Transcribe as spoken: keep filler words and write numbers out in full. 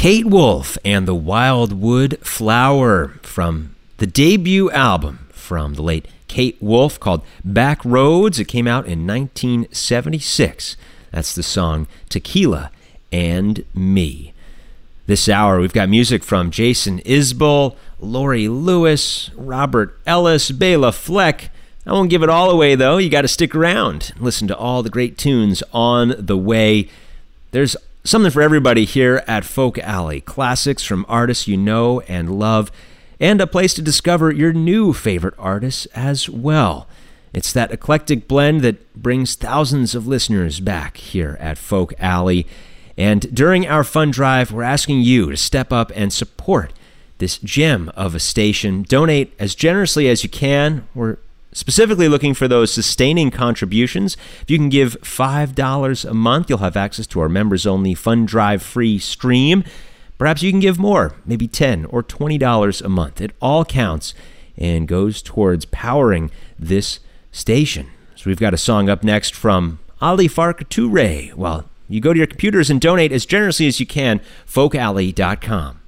Kate Wolf and the Wildwood Flower from the debut album from the late Kate Wolf called Back Roads. It came out in nineteen seventy-six. That's the song Tequila and Me. This hour, we've got music from Jason Isbell, Lori Lewis, Robert Ellis, Bela Fleck. I won't give it all away, though. You got to stick around and listen to all the great tunes on the way. There's something for everybody here at Folk Alley. Classics from artists you know and love, and a place to discover your new favorite artists as well. It's that eclectic blend that brings thousands of listeners back here at Folk Alley. And during our fund drive, we're asking you to step up and support this gem of a station. Donate as generously as you can. We're specifically looking for those sustaining contributions. If you can give five dollars a month, you'll have access to our members-only fund drive free stream. Perhaps you can give more, maybe ten dollars or twenty dollars a month. It all counts and goes towards powering this station. So we've got a song up next from Ali Farka Touré. Well, you go to your computers and donate as generously as you can, folk alley dot com.